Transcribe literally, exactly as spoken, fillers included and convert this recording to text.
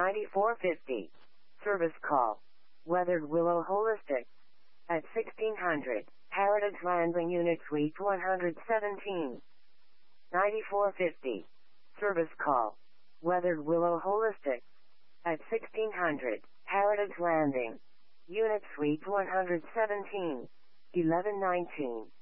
ninety-four fifty. Service call. Weathered Willow Holistic. At sixteen hundred, Heritage Landing Unit Suite one seventeen. ninety-four fifty. Service call. Weathered Willow Holistic. At sixteen hundred, Heritage Landing. Unit Suite one seventeen. eleven nineteen.